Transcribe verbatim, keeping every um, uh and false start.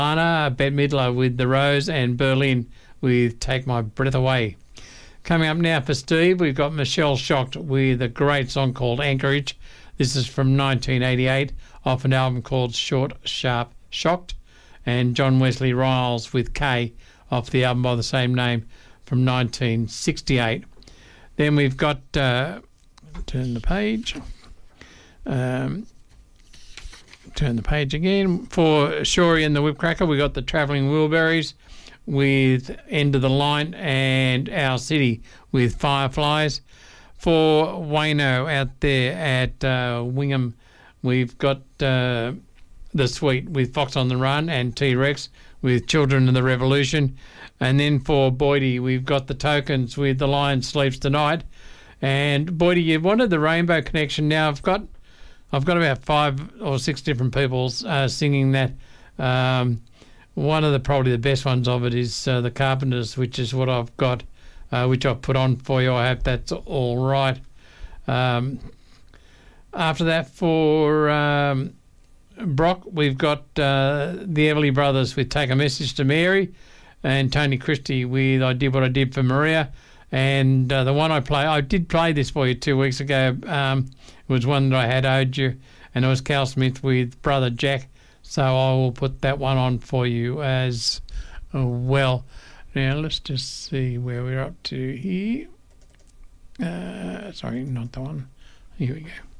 Anna, Bette Midler with The Rose, and Berlin with Take My Breath Away. Coming up now for Steve, we've got Michelle Shocked with a great song called Anchorage. This is from nineteen eighty-eight, off an album called Short, Sharp, Shocked. And John Wesley Riles with K, off the album by the same name from nineteen sixty-eight. Then we've got, uh, turn the page, um, turn the page again. For Shorey and the Whipcracker, we got the Travelling Wilburys with End of the Line, and Our City with Fireflies. For Wayno out there at uh, Wingham, we've got uh, The Sweet with Fox on the Run, and T-Rex with Children of the Revolution. And then for Boydie, we've got The Tokens with The Lion Sleeps Tonight. And Boydie, you wanted the Rainbow Connection. Now I've got I've got about five or six different people uh, singing that. Um, one of the probably the best ones of it is uh, The Carpenters, which is what I've got, uh, which I've put on for you. I hope that's all right. Um, after that, for um, Brock, we've got uh, the Everly Brothers with Take a Message to Mary, and Tony Christie with I Did What I Did for Maria. And uh, the one I play, I did play this for you two weeks ago. Um, it was one that I had owed you, and it was Cal Smith with Brother Jack. So I will put that one on for you as well. Now let's just see where we're up to here. Uh, sorry, not the one. Here we go.